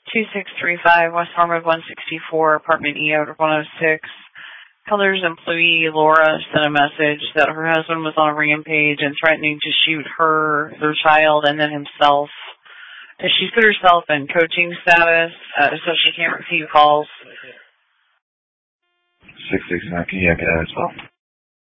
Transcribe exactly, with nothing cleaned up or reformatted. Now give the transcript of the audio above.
two six three five West Harmwood one sixty-four, apartment E out of one oh six. Colors employee Laura sent a message that her husband was on a rampage and threatening to shoot her, their child, and then himself. She's put herself in coaching status, uh, so she can't receive calls. six six nine, can you have that as well?